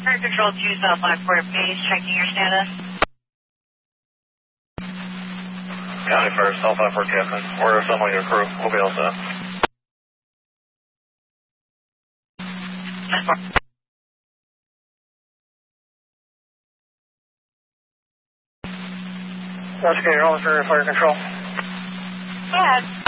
Fire Control 2 South 54 base, checking your status. County Fire, South 54 Captain. We're assembling your crew. We'll be all set. Investigator, all for Fire Control. Go ahead.